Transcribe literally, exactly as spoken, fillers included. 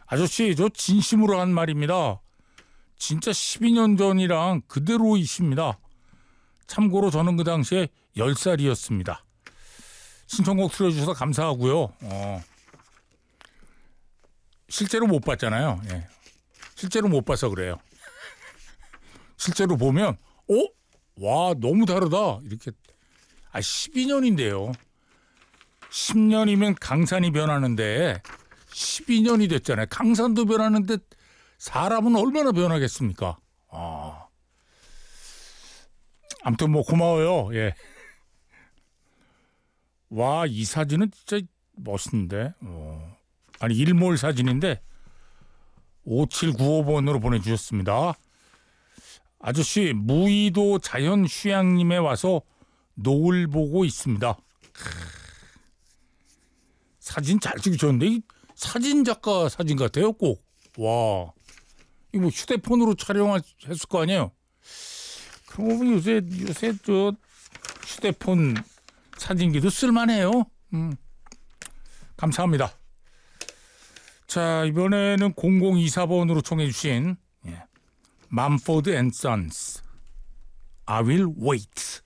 아저씨, 저 진심으로 한 말입니다. 진짜 십이 년 전이랑 그대로이십니다. 참고로 저는 그 당시에 열 살이었습니다. 신청곡 틀어주셔서 감사하고요. 어. 실제로 못 봤잖아요. 예. 실제로 못 봐서 그래요. 실제로 보면 어? 와, 너무 다르다. 이렇게. 아, 십이 년인데요. 십 년이면 강산이 변하는데 십이 년이 됐잖아요. 강산도 변하는데 사람은 얼마나 변하겠습니까? 아. 아무튼 뭐 고마워요. 예. 와, 이 사진은 진짜 멋있는데. 어. 아니, 일몰 사진인데 오칠구오 번으로 보내주셨습니다. 아저씨, 무의도 자연휴양림에 와서 노을 보고 있습니다. 사진 잘 찍으셨는데 이 사진 작가 사진 같아요. 꼭. 와, 이거 뭐 휴대폰으로 촬영했을 거 아니에요. 그럼 뭐 요새 요새 저 휴대폰 사진기도 쓸만해요. 음. 감사합니다. 자, 이번에는 공공이사 번으로 청해 주신 예. 맘포드 앤 선스 I will wait.